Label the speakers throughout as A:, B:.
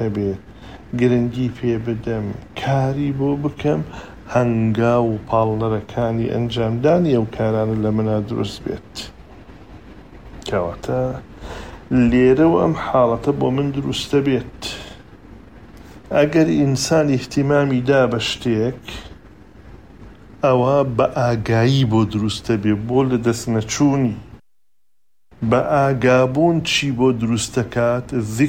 A: هەبێت گرنگی پێ بدەم کاری بۆ بکەم هەنگاو و پاڵنەرەکانی ئەنجامدانی ئەو کارانە لە منە دروست بێت. کەواتە لێرەوە ئەم حاڵەتە بۆ من دروستە بێت. ئەگەر ئینسان ئیحتیمامی دا بە شتێک ئەوە بە ئاگایی بۆ دروستە بێ بۆ لە دەست نەچوونی. بە ئاگابوون چی بۆ دروستەکات؟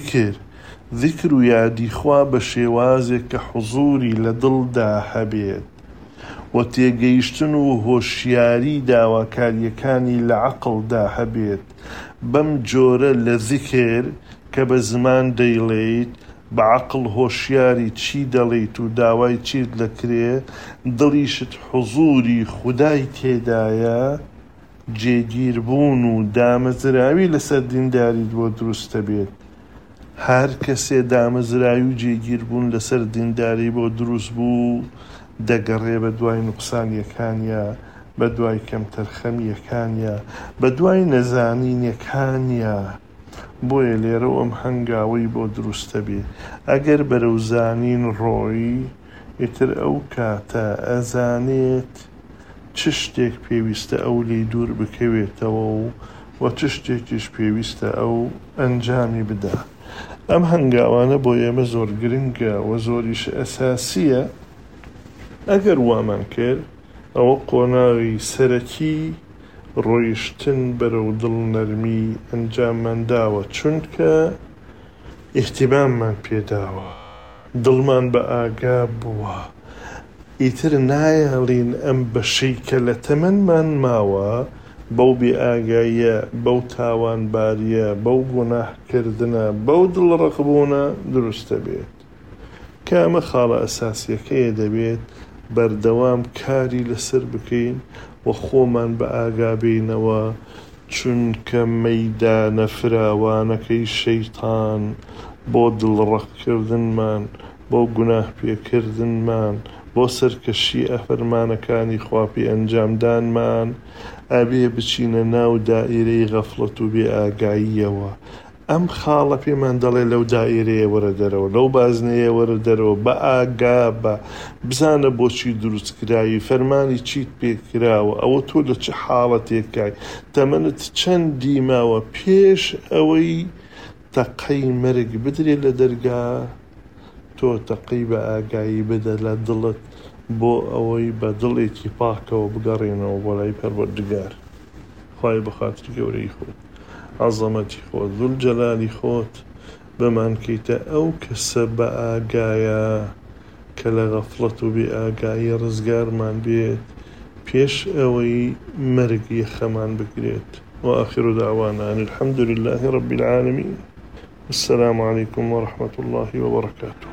A: ذیکر و یادیخوا بە شێوازێک کە حوزوری لە دڵدا هەبێت و تێگەیشتن و هۆشیاری داواکاریەکانی لە عەقڵدا هەبێت. بەم جۆرە لە ذیکر کە بە زمان دەیڵێیت بە عەقڵ هۆشیاری چی دەڵێیت و داوای چیت لەکرێ دڵیشت حوزوری خودای تێدایە جێگیربوون و دامەزراوی لەسەر دینداریت بۆ دروستە بێت. هەر کەسێ دامەزراوی و جێگیربوون لەسەر دینداری بۆ دروست بوو دەگەڕێ بە دوای نوقسانیەکانیە بە دوای کەمتەرخەمیەکانیە بە دوای نەزانینیەکانیە. بۆیە لێرە ئەم هەنگاوەی بۆ دروستە بێ ئەگەر بەرەو زانین ڕۆی ئیتر ئەو کاتە ئەزانێت چ شتێک پێویستە ئەو لی دوور بکەوێتەوە و چ شتێکیش پێویستە ئەو ئەنجامی بدە. ئەم هەنگاوانە بۆ ئێمە زۆر گرنگە و زۆریش ئەساسیە. ئەگەر وامان کرد ئەوە قۆناغی سەرەکی ڕۆیشتن بەرەو دڵ نەرمی ئەنجاممان داوە چونکە ئیحتیماممان پێداوە دڵمان بە ئاگا بووە. ئیتر نایەڵین ئەم بەشەی کە لە تەمەنمان ماوە بەو بێئاگاییە بەو تاوانباریە بەو گوناهکردنە بەو دڵڕەخبوونە دروستە بێت. کە ئەمە خاڵە ئەساسیەکەیە دەبێت بەردەوام کاری لەسەر بکەین و خۆمان بە ئاگا بینەوە چونکە مەیدانە فراوانەکەی شەیتان بۆ دڵڕەخکردنمان بۆ گوناه پێکردنمان بۆ سەرکەشی ئەفەرمانەکانی خواپی ئەنجامدانمان ئەبێ بچینە ناو دائیرەی غەفڵەت و بێئاگاییەوە. ئەم خاڵە پێمان دەڵێ لەو دائیرەیە وەرە دەرەوە لەو بازنەیە وەرە دەرەوە بە ئاگا بە بزانە بۆچی دروستکراوی فەرمانی چیت پێکراوە ئەوە تۆ لە چه حاڵەتێکای تەمەنت چەندی ماوە پێش ئەوەی تەقەی مەرگ بدرێ لە دەرگا تۆ تەقەی بە ئاگایی بدە لە دڵت بۆ ئەوەی بە دڵێکی پاکەوە بگەڕێنەوە بۆ لای پەروەردگار. خوای بەخاتری گەورەی خۆت عەزەمەتی خۆت زولجەلالی خۆت بەمان کەیتە ئەو کەسە بە ئاگایە کە لە غەفڵەت و بێ ئاگایی ڕزگارمان بێت پێش ئەوەی مەرگ یەخەمان بگرێت. وآخر دعوانا أن الحمد لله رب العالمين. السلام عليكم ورحمة الله وبركاته.